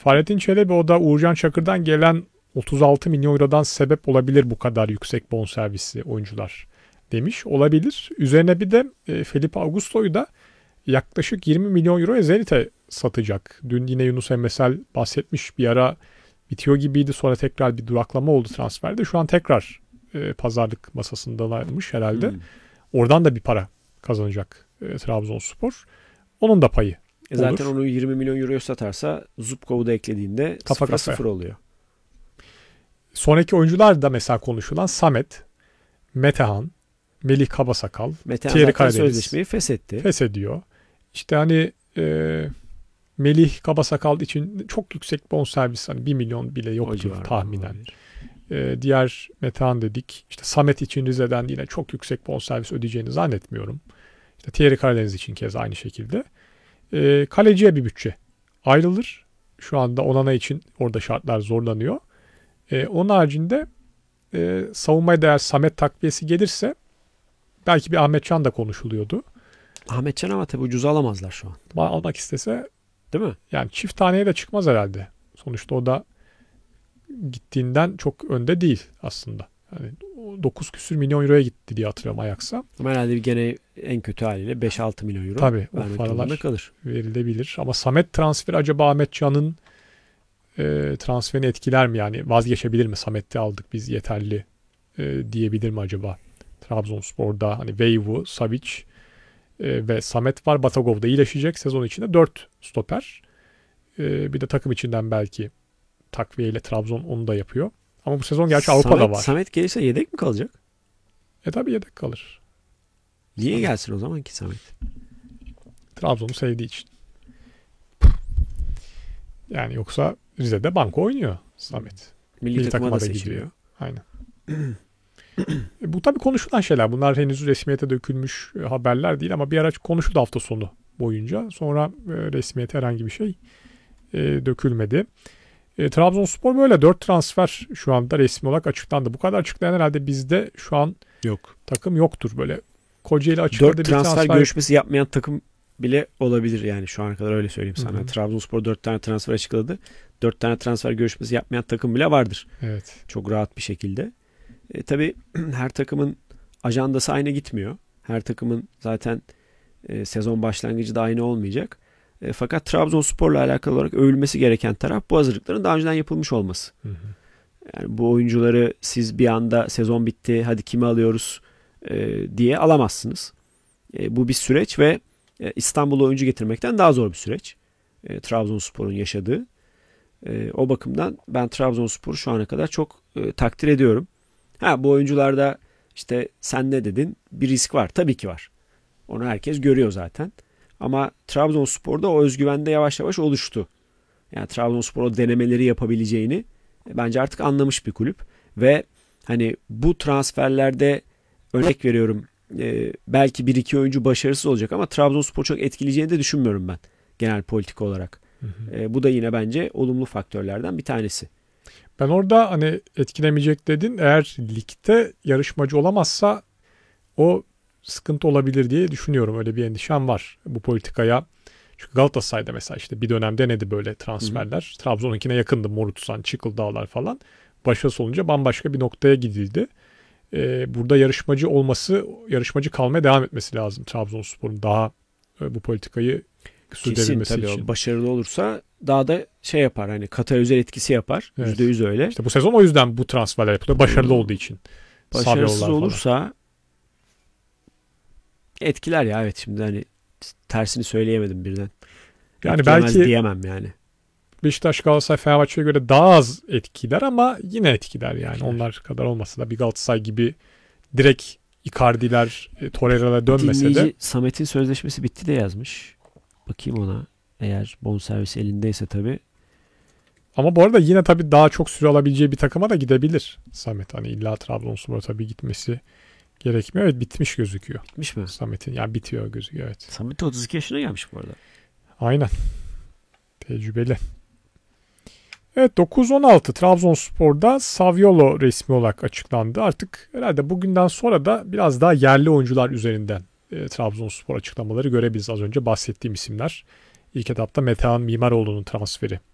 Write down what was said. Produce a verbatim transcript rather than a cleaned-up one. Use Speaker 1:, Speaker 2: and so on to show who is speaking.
Speaker 1: Fahrettin Çelebi o da Uğurcan Çakır'dan gelen otuz altı milyon eurodan sebep olabilir bu kadar yüksek bonservisli oyuncular demiş. Olabilir. Üzerine bir de e, Felipe Augusto'yu da yaklaşık yirmi milyon euroya Zenit'e satacak. Dün yine Yunus Emresel bahsetmiş, bir ara bitiyor gibiydi, sonra tekrar bir duraklama oldu transferde. Şu an tekrar e, pazarlık masasındalarmış herhalde. Hmm. Oradan da bir para kazanacak e, Trabzonspor. Onun da payı
Speaker 2: e zaten olur. Onu yirmi milyon euroya satarsa Zubkov'u da eklediğinde sıfıra sıfır oluyor.
Speaker 1: Sonraki oyuncular da mesela konuşulan Samet, Metehan, Melih Kabasakal,
Speaker 2: Metehan Thierry zaten sözleşmeyi feshetti.
Speaker 1: Feshediyor. İşte hani e, Melih Kabasakal için çok yüksek bonservis, hani bir milyon bile yoktur tahminen. E, diğer Metehan dedik. İşte Samet için Rize'den yine çok yüksek bonservis ödeyeceğini zannetmiyorum. İşte Thierry Karadeniz için kez aynı şekilde. E, kaleciye bir bütçe ayrılır. Şu anda Onana için orada şartlar zorlanıyor. E, onun haricinde e, savunmaya değer Samet takviyesi gelirse belki bir Ahmetcan da konuşuluyordu.
Speaker 2: Ahmetcan ama tabii ucuz alamazlar şu an.
Speaker 1: Almak istese,
Speaker 2: değil mi?
Speaker 1: Yani çift taneye de çıkmaz herhalde. Sonuçta o da gittiğinden çok önde değil aslında. Yani dokuz küsür milyon euroya gitti diye hatırlıyorum Ajax'a.
Speaker 2: Ama herhalde gene en kötü haliyle beş altı milyon euro
Speaker 1: tabii o paralar
Speaker 2: kalır.
Speaker 1: Verilebilir. Ama Samet transferi acaba Ahmetcan'ın e, transferini etkiler mi? Yani vazgeçebilir mi? Samet'te aldık biz yeterli e, diyebilir mi acaba? Trabzonspor'da hani Veyvu, Savic e, ve Samet var. Batagov da iyileşecek. Sezon içinde dört stoper. E, bir de takım içinden belki takviyeyle Trabzon onu da yapıyor. Ama bu sezon gerçi
Speaker 2: Samet,
Speaker 1: Avrupa'da var.
Speaker 2: Samet gelirse yedek mi kalacak?
Speaker 1: E tabii yedek kalır.
Speaker 2: Niye Samet gelsin o zaman ki Samet?
Speaker 1: Trabzon'u sevdiği için. Yani yoksa Rize'de banko oynuyor Samet.
Speaker 2: Milli, Milli takıma, takıma da gidiyor.
Speaker 1: Aynen. e, bu tabii konuşulan şeyler. Bunlar henüz resmiyete dökülmüş haberler değil ama bir araç konuşuldu hafta sonu boyunca. Sonra e, resmiyete herhangi bir şey e, dökülmedi. E, Trabzonspor böyle dört transfer şu anda resmi olarak açıklandı. Bu kadar açıklayan herhalde bizde şu an
Speaker 2: yok.
Speaker 1: Takım yoktur böyle. Kocaeli açıkladı.
Speaker 2: dört transfer, transfer görüşmesi yapmayan takım bile olabilir yani şu ana kadar öyle söyleyeyim sana. Hı hı. Trabzonspor dört tane transfer açıkladı. dört tane transfer görüşmesi yapmayan takım bile vardır.
Speaker 1: Evet.
Speaker 2: Çok rahat bir şekilde. E, tabii her takımın ajandası aynı gitmiyor. Her takımın zaten e, sezon başlangıcı da aynı olmayacak. E, fakat Trabzonspor'la alakalı olarak övülmesi gereken taraf bu hazırlıkların daha önceden yapılmış olması. Hı hı. Yani bu oyuncuları siz bir anda sezon bitti hadi kimi alıyoruz e, diye alamazsınız. E, bu bir süreç ve e, İstanbul'a oyuncu getirmekten daha zor bir süreç. E, Trabzonspor'un yaşadığı. E, o bakımdan ben Trabzonspor'u şu ana kadar çok e, takdir ediyorum. Ha bu oyuncularda işte sen ne dedin? Bir risk var. Tabii ki var. Onu herkes görüyor zaten. Ama Trabzonspor'da o özgüvende yavaş yavaş oluştu. Yani Trabzonspor o denemeleri yapabileceğini bence artık anlamış bir kulüp. Ve hani bu transferlerde örnek veriyorum e, belki bir iki oyuncu başarısız olacak ama Trabzonspor çok etkileyeceğini de düşünmüyorum ben genel politika olarak. Hı hı. E, bu da yine bence olumlu faktörlerden bir tanesi.
Speaker 1: Ben orada hani etkilemeyecek dedin. Eğer ligde yarışmacı olamazsa o sıkıntı olabilir diye düşünüyorum. Öyle bir endişem var bu politikaya. Çünkü Galatasaray'da mesela işte bir dönem denedi böyle transferler. Hı. Trabzon'unkine yakındı. Morutsan, Çıkıldağlar falan. Başarısız olunca bambaşka bir noktaya gidildi. Ee, burada yarışmacı olması, yarışmacı kalmaya devam etmesi lazım Trabzonspor'un daha e, bu politikayı sürdürebilmesi
Speaker 2: tabii
Speaker 1: için.
Speaker 2: O başarılı olursa daha da şey yapar hani katalizör etkisi yapar. Evet. yüzde yüz öyle.
Speaker 1: İşte bu sezon o yüzden bu transferler yapılıyor. Başarılı olduğu için.
Speaker 2: Başarısız olursa falan etkiler ya evet şimdi hani tersini söyleyemedim birden.
Speaker 1: Yani belki
Speaker 2: diyemem yani.
Speaker 1: Beşiktaş, Galatasaray, Fenerbahçe'ye göre daha az etkiler ama yine etkiler yani. Etkiler. Onlar kadar olmasa da bir Galatasaray gibi direkt Icardi'ler, Torreira'lar dönmese
Speaker 2: Dinleyici,
Speaker 1: de.
Speaker 2: Samet'in sözleşmesi bitti de yazmış. Bakayım ona. Eğer bonservis elindeyse tabii.
Speaker 1: Ama bu arada yine tabii daha çok süre alabileceği bir takıma da gidebilir Samet. Hani illa Trabzonspor'a tabii gitmesi gerekmiyor. Evet bitmiş gözüküyor.
Speaker 2: Bitmiş mi?
Speaker 1: Samet'in yani bitiyor gözüküyor evet.
Speaker 2: Samet otuz iki yaşına gelmiş bu arada.
Speaker 1: Aynen. Tecrübeli. Evet dokuz on altı Trabzonspor'da Saviolo resmi olarak açıklandı. Artık herhalde bugünden sonra da biraz daha yerli oyuncular üzerinden e, Trabzonspor açıklamaları görebiliriz. Az önce bahsettiğim isimler. İlk etapta Metehan Mimaroğlu'nun transferi